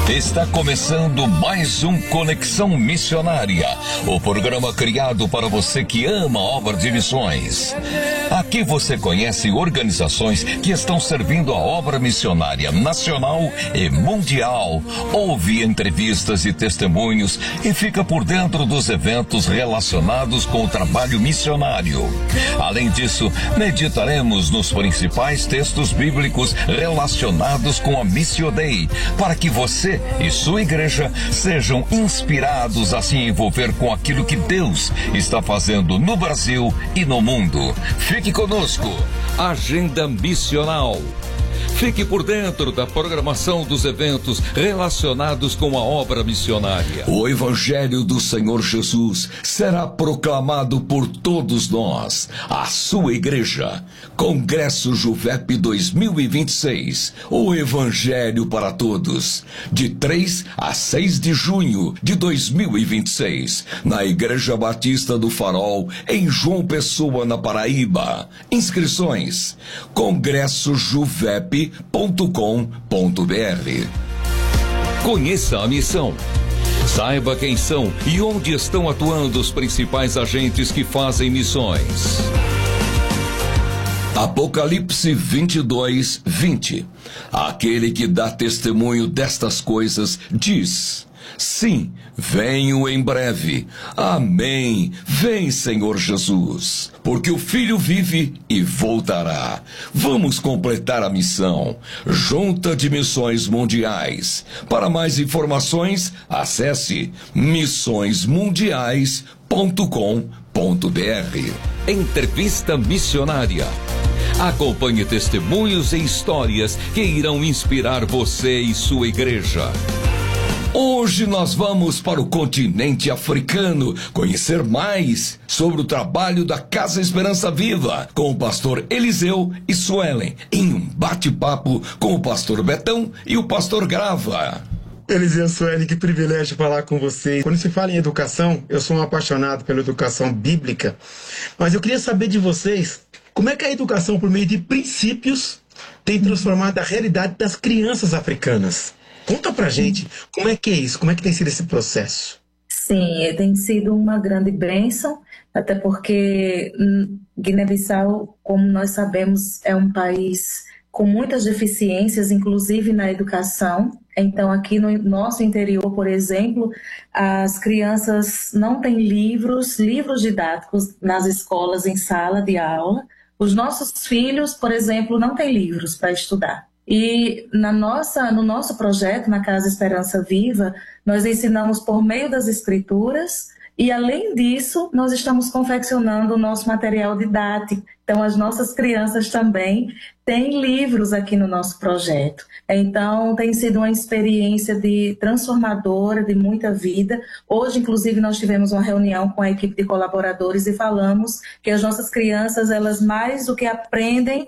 Está começando mais um Conexão Missionária, o programa criado para você que ama a obra de missões. Aqui você conhece organizações que estão servindo a obra missionária nacional e mundial. Ouve entrevistas e testemunhos e fica por dentro dos eventos relacionados com o trabalho missionário. Além disso, meditaremos nos principais textos bíblicos relacionados com a Missio Dei, para que você e sua igreja sejam inspirados a se envolver com aquilo que Deus está fazendo no Brasil e no mundo. Fique conosco. Agenda Missional. Fique por dentro da programação dos eventos relacionados com a obra missionária. O Evangelho do Senhor Jesus será proclamado por todos nós, a sua igreja. Congresso Juvep 2026, o Evangelho para todos, de 3 a 6 de junho de 2026, na Igreja Batista do Farol, em João Pessoa, na Paraíba. Inscrições: congressojuvep.com.br. Conheça a missão. Saiba quem são e onde estão atuando os principais agentes que fazem missões. Apocalipse 22:20. Aquele que dá testemunho destas coisas diz: sim, venho em breve. Amém. Vem, Senhor Jesus. Porque o Filho vive e voltará. Vamos completar a missão. Junta de Missões Mundiais. Para mais informações, acesse missõesmundiais.com.br. Entrevista Missionária. Acompanhe testemunhos e histórias que irão inspirar você e sua igreja. Hoje nós vamos para o continente africano conhecer mais sobre o trabalho da Casa Esperança Viva com o pastor Eliseu e Suelen, em um bate-papo com o pastor Betão e o pastor Grava. Eliseu, Suelen, que privilégio falar com vocês. Quando se fala em educação, eu sou um apaixonado pela educação bíblica, mas eu queria saber de vocês, como é que a educação por meio de princípios tem transformado a realidade das crianças africanas? Conta pra gente, como é que é isso? Como é que tem sido esse processo? Sim, tem sido uma grande bênção, até porque Guiné-Bissau, como nós sabemos, é um país com muitas deficiências, inclusive na educação. Então, aqui no nosso interior, por exemplo, as crianças não têm livros didáticos nas escolas, em sala de aula. Os nossos filhos, por exemplo, não têm livros para estudar. E no nosso projeto, na Casa Esperança Viva, nós ensinamos por meio das escrituras e, além disso, nós estamos confeccionando o nosso material didático. Então, as nossas crianças também têm livros aqui no nosso projeto. Então, tem sido uma experiência transformadora, de muita vida. Hoje, inclusive, nós tivemos uma reunião com a equipe de colaboradores e falamos que as nossas crianças, elas mais do que aprendem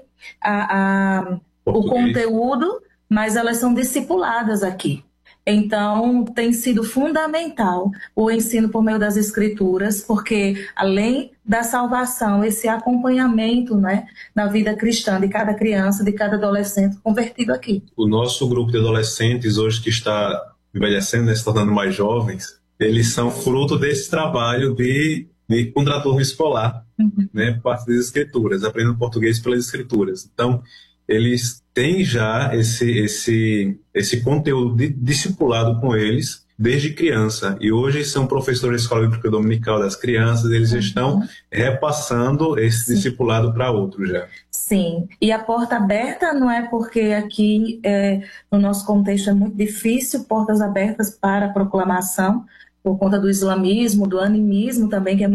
o conteúdo, mas elas são discipuladas aqui. Então, tem sido fundamental o ensino por meio das escrituras, porque além da salvação, esse acompanhamento, né, na vida cristã de cada criança, de cada adolescente convertido aqui. O nosso grupo de adolescentes hoje que está envelhecendo, né, se tornando mais jovens, eles são fruto desse trabalho de contraturno escolar, né, parte das escrituras, aprendendo português pelas escrituras. Então, eles têm já esse conteúdo discipulado com eles desde criança. E hoje são professores da Escola Bíblica Dominical das crianças, eles estão repassando esse discipulado para outros já. Sim, e a porta aberta não é porque aqui no nosso contexto é muito difícil, portas abertas para a proclamação, por conta do islamismo, do animismo também, que é